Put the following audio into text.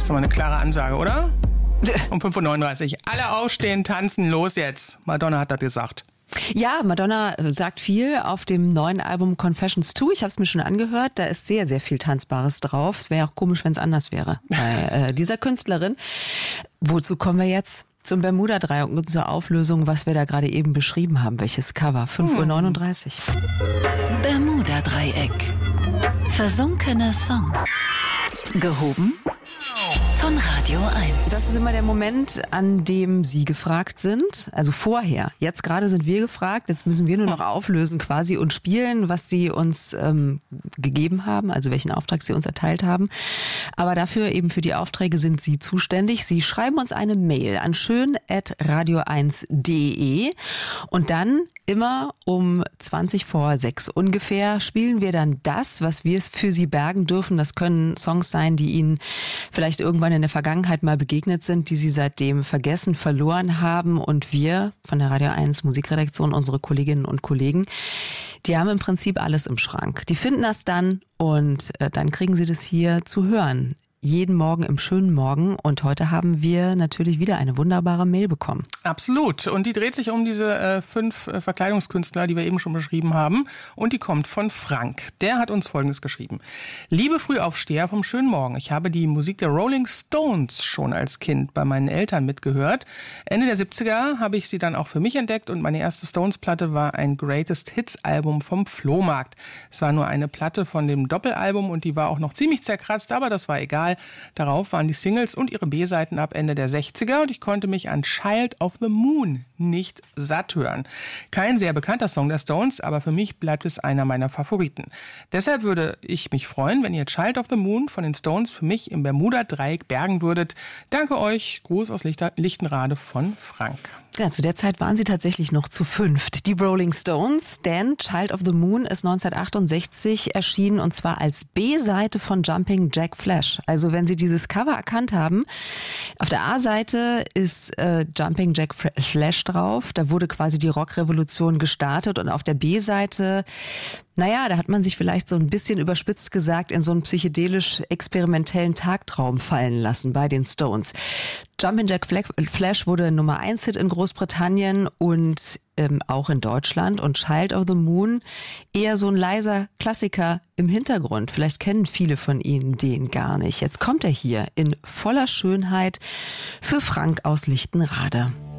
ist doch mal eine klare Ansage, oder? Um 5.39 Uhr. Alle aufstehen, tanzen, los jetzt. Madonna hat das gesagt. Ja, Madonna sagt viel auf dem neuen Album Confessions 2. Ich habe es mir schon angehört. Da ist sehr, sehr viel Tanzbares drauf. Es wäre ja auch komisch, wenn es anders wäre bei dieser Künstlerin. Wozu kommen wir jetzt? Zum Bermuda-Dreieck und zur Auflösung, was wir da gerade eben beschrieben haben. Welches Cover? 5.39 Uhr. Bermuda-Dreieck. Versunkene Songs. Gehoben von Radio 1. Das ist immer der Moment, an dem Sie gefragt sind. Also vorher. Jetzt gerade sind wir gefragt. Jetzt müssen wir nur noch auflösen quasi und spielen, was Sie uns gegeben haben. Also welchen Auftrag Sie uns erteilt haben. Aber dafür eben für die Aufträge sind Sie zuständig. Sie schreiben uns eine Mail an schön@radio1.de und dann immer um 5:20 ungefähr spielen wir dann das, was wir für Sie bergen dürfen. Das können Songs sein, die Ihnen vielleicht irgendwann in der Vergangenheit mal begegnet sind, die Sie seitdem vergessen, verloren haben. Und wir von der Radio 1 Musikredaktion, unsere Kolleginnen und Kollegen, die haben im Prinzip alles im Schrank. Die finden das dann und dann kriegen Sie das hier zu hören. Jeden Morgen im schönen Morgen. Und heute haben wir natürlich wieder eine wunderbare Mail bekommen. Absolut. Und die dreht sich um diese 5 Verkleidungskünstler, die wir eben schon beschrieben haben. Und die kommt von Frank. Der hat uns Folgendes geschrieben. Liebe Frühaufsteher vom schönen Morgen. Ich habe die Musik der Rolling Stones schon als Kind bei meinen Eltern mitgehört. Ende der 70er habe ich sie dann auch für mich entdeckt. Und meine erste Stones-Platte war ein Greatest Hits-Album vom Flohmarkt. Es war nur eine Platte von dem Doppelalbum und die war auch noch ziemlich zerkratzt, aber das war egal. Darauf waren die Singles und ihre B-Seiten ab Ende der 60er und ich konnte mich an Child of the Moon nicht satt hören. Kein sehr bekannter Song der Stones, aber für mich bleibt es einer meiner Favoriten. Deshalb würde ich mich freuen, wenn ihr Child of the Moon von den Stones für mich im Bermuda-Dreieck bergen würdet. Danke euch. Gruß aus Lichtenrade von Frank. Ja, zu der Zeit waren sie tatsächlich noch zu 5. Die Rolling Stones, denn Child of the Moon ist 1968 erschienen und zwar als B-Seite von Jumping Jack Flash. Also wenn Sie dieses Cover erkannt haben, auf der A-Seite ist Jumping Jack Flash drauf. Da wurde quasi die Rockrevolution gestartet und auf der B-Seite, naja, da hat man sich vielleicht so ein bisschen überspitzt gesagt in so einen psychedelisch-experimentellen Tagtraum fallen lassen bei den Stones. Jumpin' Jack Flash wurde Nummer 1 Hit in Großbritannien und auch in Deutschland. Und Child of the Moon eher so ein leiser Klassiker im Hintergrund. Vielleicht kennen viele von Ihnen den gar nicht. Jetzt kommt er hier in voller Schönheit für Frank aus Lichtenrade.